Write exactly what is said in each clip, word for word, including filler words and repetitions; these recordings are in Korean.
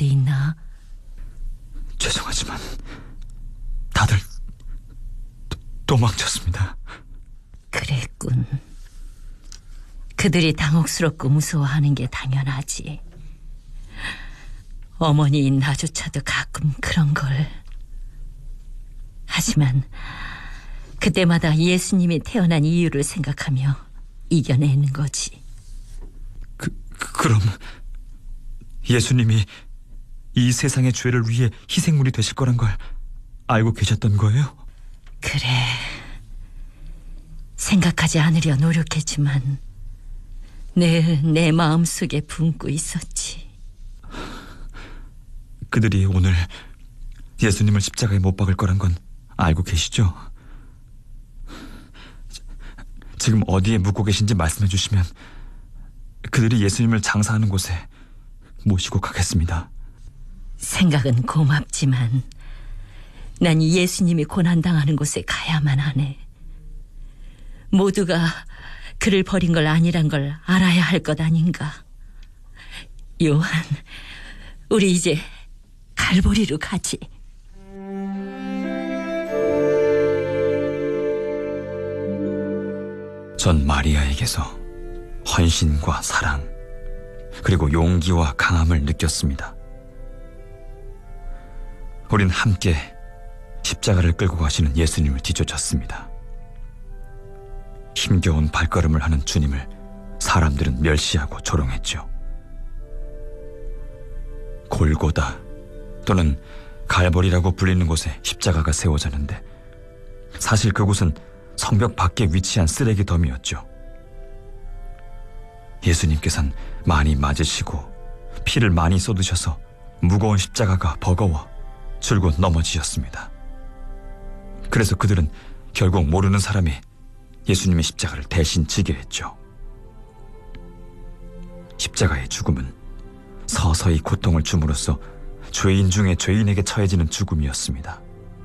어디 있나? 죄송하지만 다들 도, 도망쳤습니다. 그랬군. 그들이 당혹스럽고 무서워하는 게 당연하지. 어머니인 나조차도 가끔 그런 걸. 하지만 그때마다 예수님이 태어난 이유를 생각하며 이겨내는 거지. 그, 그 그럼 예수님이 이 세상의 죄를 위해 희생물이 되실 거란 걸 알고 계셨던 거예요? 그래. 생각하지 않으려 노력했지만 늘 내 마음속에 품고 있었지. 그들이 오늘 예수님을 십자가에 못 박을 거란 건 알고 계시죠? 지금 어디에 묵고 계신지 말씀해 주시면 그들이 예수님을 장사하는 곳에 모시고 가겠습니다. 생각은 고맙지만 난 예수님이 고난당하는 곳에 가야만 하네. 모두가 그를 버린 걸 아니란 걸 알아야 할 것 아닌가. 요한, 우리 이제 갈보리로 가지. 전 마리아에게서 헌신과 사랑, 그리고 용기와 강함을 느꼈습니다. 우린 함께 십자가를 끌고 가시는 예수님을 뒤쫓았습니다. 힘겨운 발걸음을 하는 주님을 사람들은 멸시하고 조롱했죠. 골고다 또는 갈보리라고 불리는 곳에 십자가가 세워졌는데 사실 그곳은 성벽 밖에 위치한 쓰레기 더미였죠. 예수님께서는 많이 맞으시고 피를 많이 쏟으셔서 무거운 십자가가 버거워 줄곧 넘어지셨습니다. 그래서 그들은 결국 모르는 사람이 예수님의 십자가를 대신 지게 했죠. 십자가의 죽음은 서서히 고통을 줌으로써 죄인 중에 죄인에게 처해지는 죽음이었습니다.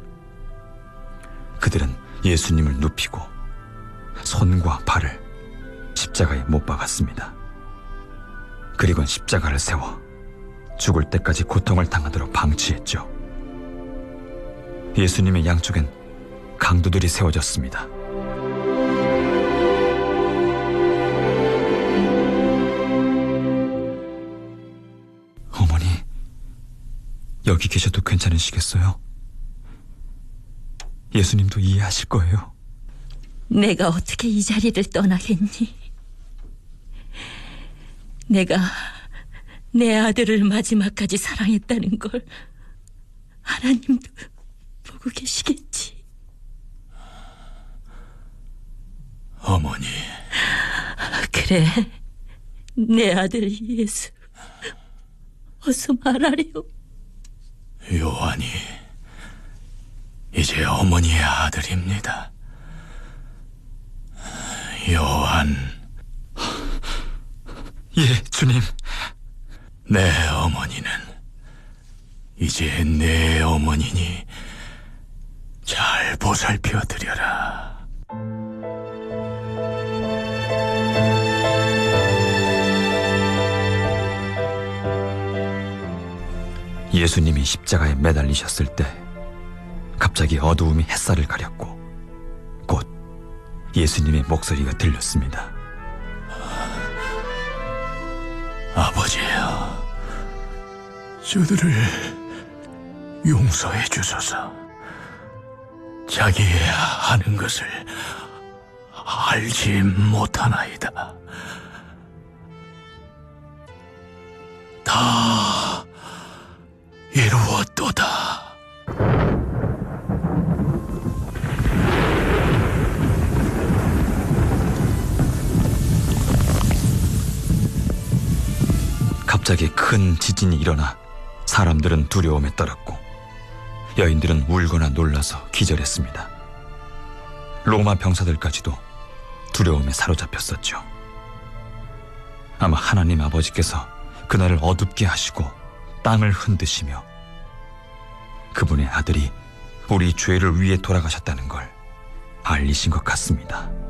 그들은 예수님을 눕히고 손과 발을 십자가에 못 박았습니다. 그리고는 십자가를 세워 죽을 때까지 고통을 당하도록 방치했죠. 예수님의 양쪽엔 강도들이 세워졌습니다. 어머니, 여기 계셔도 괜찮으시겠어요? 예수님도 이해하실 거예요. 내가 어떻게 이 자리를 떠나겠니? 내가 내 아들을 마지막까지 사랑했다는 걸 하나님도 보고 계시겠지. 어머니. 그래, 내 아들 예수, 어서 말하래요. 요한이 이제 어머니의 아들입니다. 요한. 예, 주님. 내 어머니는 이제 내 어머니니 잘 보살펴 드려라. 예수님이 십자가에 매달리셨을 때 갑자기 어두움이 햇살을 가렸고 곧 예수님의 목소리가 들렸습니다. 아버지여, 저들을 용서해 주소서. 자기의 하는 것을 알지 못하나이다. 다 이루었도다. 갑자기 큰 지진이 일어나 사람들은 두려움에 떨었고 여인들은 울거나 놀라서 기절했습니다. 로마 병사들까지도 두려움에 사로잡혔었죠. 아마 하나님 아버지께서 그날을 어둡게 하시고 땅을 흔드시며 그분의 아들이 우리 죄를 위해 돌아가셨다는 걸 알리신 것 같습니다.